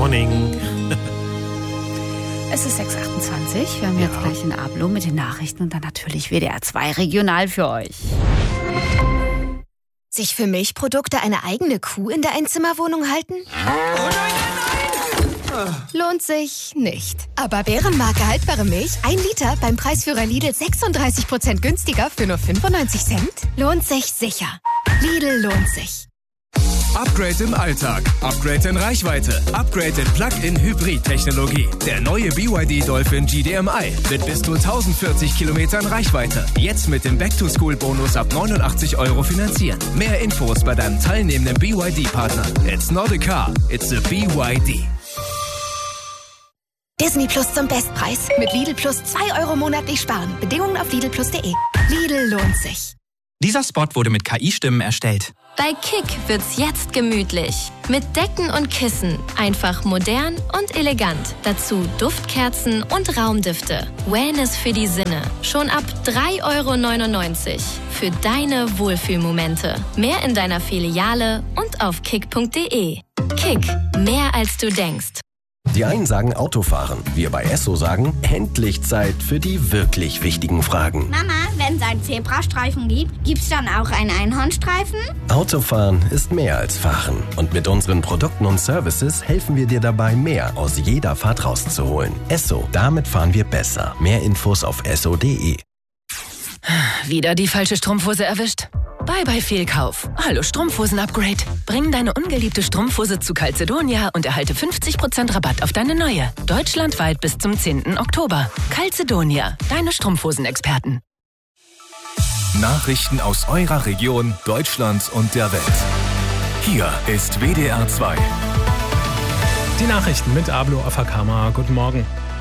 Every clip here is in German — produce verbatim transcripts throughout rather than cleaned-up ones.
morning. Es ist sechs Uhr achtundzwanzig. Wir haben Ja. jetzt gleich ein Ablo mit den Nachrichten und dann natürlich W D R zwei regional für euch. Sich für Milchprodukte eine eigene Kuh in der Einzimmerwohnung halten? Lohnt sich nicht. Aber Bärenmarke haltbare Milch, ein Liter beim Preisführer Lidl sechsunddreißig Prozent günstiger für nur fünfundneunzig Cent? Lohnt sich sicher. Lidl lohnt sich. Upgrade im Alltag, Upgrade in Reichweite, Upgrade in Plug-in-Hybrid-Technologie. Der neue B Y D Dolphin G D M I mit bis zu tausendvierzig Kilometern Reichweite. Jetzt mit dem Back-to-School-Bonus ab neunundachtzig Euro finanzieren. Mehr Infos bei deinem teilnehmenden B Y D-Partner. It's not a car, it's a B Y D. Disney Plus zum Bestpreis. Mit Lidl Plus zwei Euro monatlich sparen. Bedingungen auf lidl plus punkt de. Lidl lohnt sich. Dieser Spot wurde mit K I-Stimmen erstellt. Bei Kick wird's jetzt gemütlich. Mit Decken und Kissen. Einfach modern und elegant. Dazu Duftkerzen und Raumdüfte. Wellness für die Sinne. Schon ab drei Euro neunundneunzig. Für deine Wohlfühlmomente. Mehr in deiner Filiale und auf kick punkt de. Kick. Mehr als du denkst. Die einen sagen Autofahren, wir bei Esso sagen, endlich Zeit für die wirklich wichtigen Fragen. Mama, wenn es einen Zebrastreifen gibt, gibt's dann auch einen Einhornstreifen? Autofahren ist mehr als Fahren. Und mit unseren Produkten und Services helfen wir dir dabei, mehr aus jeder Fahrt rauszuholen. Esso, damit fahren wir besser. Mehr Infos auf esso punkt de. Wieder die falsche Strumpfhose erwischt? Bye bye Fehlkauf. Hallo Strumpfhosen-Upgrade. Bring deine ungeliebte Strumpfhose zu Calzedonia und erhalte fünfzig Prozent Rabatt auf deine neue. Deutschlandweit bis zum zehnten Oktober. Calzedonia, deine Strumpfhosenexperten. Nachrichten aus eurer Region, Deutschland und der Welt. Hier ist W D R zwei. Die Nachrichten mit Ablo Afakama. Guten Morgen.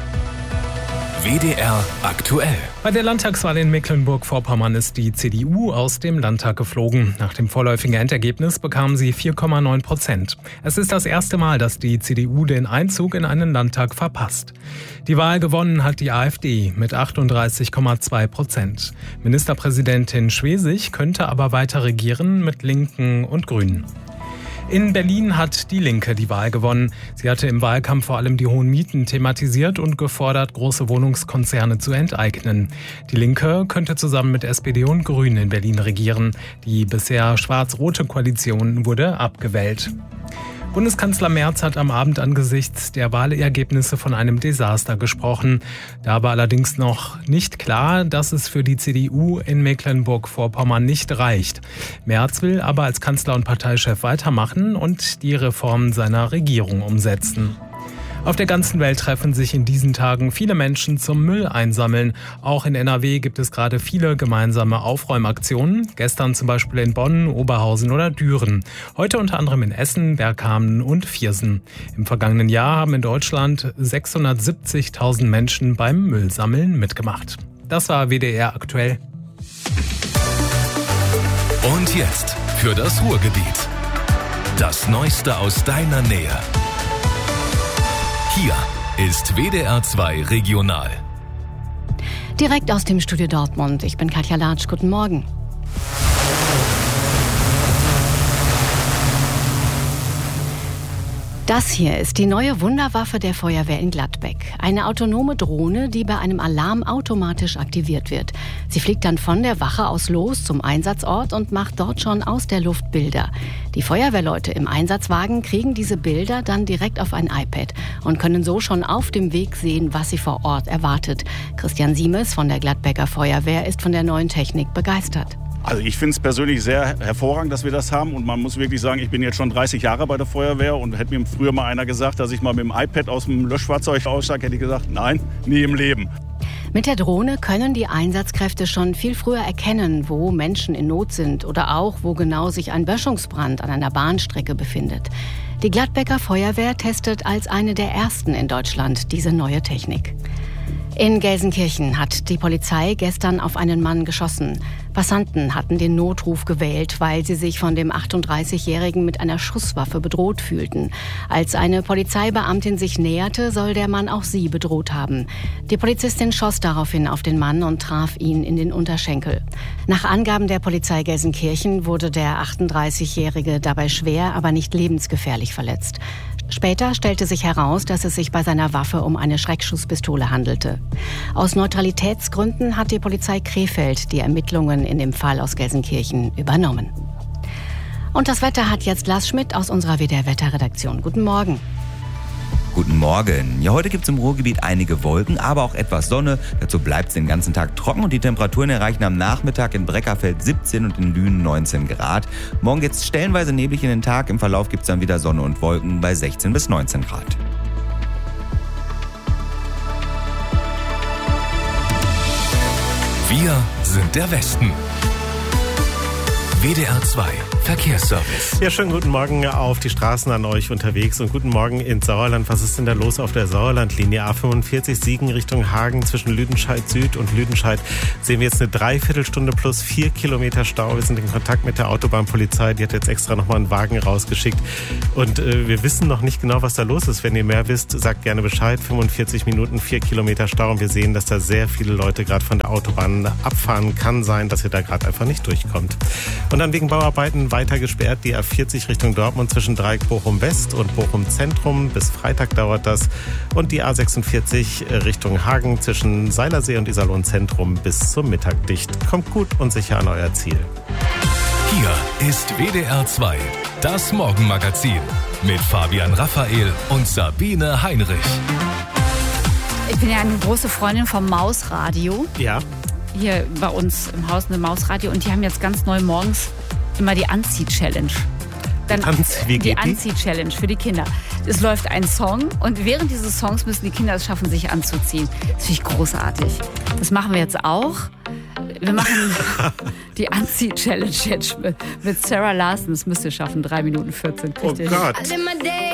W D R aktuell. Bei der Landtagswahl in Mecklenburg-Vorpommern ist die C D U aus dem Landtag geflogen. Nach dem vorläufigen Endergebnis bekamen sie vier Komma neun Prozent. Es ist das erste Mal, dass die C D U den Einzug in einen Landtag verpasst. Die Wahl gewonnen hat die AfD mit achtunddreißig Komma zwei Prozent. Ministerpräsidentin Schwesig könnte aber weiter regieren mit Linken und Grünen. In Berlin hat die Linke die Wahl gewonnen. Sie hatte im Wahlkampf vor allem die hohen Mieten thematisiert und gefordert, große Wohnungskonzerne zu enteignen. Die Linke könnte zusammen mit S P D und Grünen in Berlin regieren. Die bisher schwarz-rote Koalition wurde abgewählt. Bundeskanzler Merz hat am Abend angesichts der Wahlergebnisse von einem Desaster gesprochen. Da war allerdings noch nicht klar, dass es für die C D U in Mecklenburg-Vorpommern nicht reicht. Merz will aber als Kanzler und Parteichef weitermachen und die Reformen seiner Regierung umsetzen. Auf der ganzen Welt treffen sich in diesen Tagen viele Menschen zum Müll einsammeln. Auch in N R W gibt es gerade viele gemeinsame Aufräumaktionen. Gestern zum Beispiel in Bonn, Oberhausen oder Düren. Heute unter anderem in Essen, Bergkamen und Viersen. Im vergangenen Jahr haben in Deutschland sechshundertsiebzigtausend Menschen beim Müllsammeln mitgemacht. Das war W D R aktuell. Und jetzt für das Ruhrgebiet. Das Neueste aus deiner Nähe. Hier ist W D R zwei regional. Direkt aus dem Studio Dortmund. Ich bin Katja Latsch. Guten Morgen. Das hier ist die neue Wunderwaffe der Feuerwehr in Gladbeck. Eine autonome Drohne, die bei einem Alarm automatisch aktiviert wird. Sie fliegt dann von der Wache aus los zum Einsatzort und macht dort schon aus der Luft Bilder. Die Feuerwehrleute im Einsatzwagen kriegen diese Bilder dann direkt auf ein iPad und können so schon auf dem Weg sehen, was sie vor Ort erwartet. Christian Siemes von der Gladbecker Feuerwehr ist von der neuen Technik begeistert. Also ich finde es persönlich sehr hervorragend, dass wir das haben. Und man muss wirklich sagen, ich bin jetzt schon dreißig Jahre bei der Feuerwehr und hätte mir früher mal einer gesagt, dass ich mal mit dem iPad aus dem Löschfahrzeug aussteige, hätte ich gesagt, nein, nie im Leben. Mit der Drohne können die Einsatzkräfte schon viel früher erkennen, wo Menschen in Not sind oder auch, wo genau sich ein Böschungsbrand an einer Bahnstrecke befindet. Die Gladbecker Feuerwehr testet als eine der ersten in Deutschland diese neue Technik. In Gelsenkirchen hat die Polizei gestern auf einen Mann geschossen. Passanten hatten den Notruf gewählt, weil sie sich von dem achtunddreißigjährigen mit einer Schusswaffe bedroht fühlten. Als eine Polizeibeamtin sich näherte, soll der Mann auch sie bedroht haben. Die Polizistin schoss daraufhin auf den Mann und traf ihn in den Unterschenkel. Nach Angaben der Polizei Gelsenkirchen wurde der achtunddreißigjährige dabei schwer, aber nicht lebensgefährlich verletzt. Später stellte sich heraus, dass es sich bei seiner Waffe um eine Schreckschusspistole handelte. Aus Neutralitätsgründen hat die Polizei Krefeld die Ermittlungen in dem Fall aus Gelsenkirchen übernommen. Und das Wetter hat jetzt Lars Schmidt aus unserer W D R-Wetterredaktion. Guten Morgen. Guten Morgen. Ja, heute gibt es im Ruhrgebiet einige Wolken, aber auch etwas Sonne. Dazu bleibt es den ganzen Tag trocken und die Temperaturen erreichen am Nachmittag in Breckerfeld siebzehn und in Lünen neunzehn Grad. Morgen geht es stellenweise neblig in den Tag. Im Verlauf gibt es dann wieder Sonne und Wolken bei sechzehn bis neunzehn Grad. Wir sind der Westen. W D R zwei Verkehrsservice. Ja, schönen guten Morgen auf die Straßen an euch unterwegs und guten Morgen ins Sauerland. Was ist denn da los auf der Sauerlandlinie? A fünfundvierzig Siegen Richtung Hagen zwischen Lüdenscheid Süd und Lüdenscheid sehen wir jetzt eine Dreiviertelstunde plus vier Kilometer Stau. Wir sind in Kontakt mit der Autobahnpolizei. Die hat jetzt extra nochmal einen Wagen rausgeschickt. Und äh, wir wissen noch nicht genau, was da los ist. Wenn ihr mehr wisst, sagt gerne Bescheid. fünfundvierzig Minuten, vier Kilometer Stau. Und wir sehen, dass da sehr viele Leute gerade von der Autobahn abfahren. Kann sein, dass ihr da gerade einfach nicht durchkommt. Und dann wegen Bauarbeiten weiter gesperrt die A vierzig Richtung Dortmund zwischen Dreieck Bochum West und Bochum Zentrum. Bis Freitag dauert das. Und die A sechsundvierzig Richtung Hagen zwischen Seilersee und Iserlohn Zentrum bis zum Mittag dicht. Kommt gut und sicher an euer Ziel. Hier ist W D R zwei, das Morgenmagazin mit Fabian Raphael und Sabine Heinrich. Ich bin ja eine große Freundin vom Mausradio. Ja. Hier bei uns im Haus eine Mausradio und die haben jetzt ganz neu morgens immer die Anzieh-Challenge. Dann Anzie, wie geht die Anzieh-Challenge für die Kinder. Es läuft ein Song und während dieses Songs müssen die Kinder es schaffen, sich anzuziehen. Das finde ich großartig. Das machen wir jetzt auch. Wir machen die Anzieh-Challenge jetzt mit Sarah Larson. Das müsst ihr schaffen. drei Minuten vierzehn. Oh Gott.